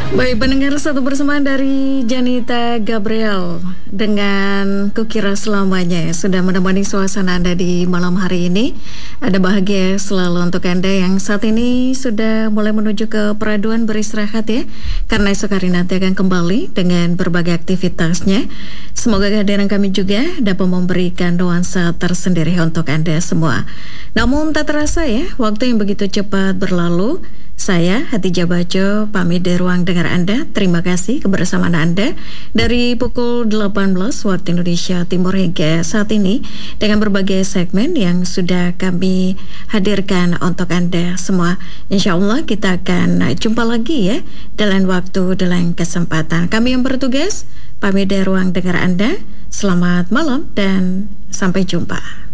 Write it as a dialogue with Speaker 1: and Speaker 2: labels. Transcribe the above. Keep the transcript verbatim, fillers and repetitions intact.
Speaker 1: Baik, pendengar, satu bersamaan dari Janita Gabriel dengan Kukira Selamanya sudah menemani suasana Anda di malam hari ini. Ada bahagia selalu untuk Anda yang saat ini sudah mulai menuju ke peraduan beristirahat ya, karena esok hari nanti akan kembali dengan berbagai aktivitasnya. Semoga kehadiran kami juga dapat memberikan nuansa tersendiri untuk Anda semua. Namun tak terasa ya, waktu yang begitu cepat berlalu. Saya, Hatijah Baco, pamit dari ruang dengar Anda. Terima kasih kebersamaan Anda dari pukul delapan belas waktu Indonesia Timur hingga saat ini dengan berbagai segmen yang sudah kami hadirkan untuk Anda semua. Insya Allah kita akan jumpa lagi ya dalam waktu, dalam kesempatan. Kami yang bertugas, pamit dari ruang dengar Anda. Selamat malam dan sampai jumpa.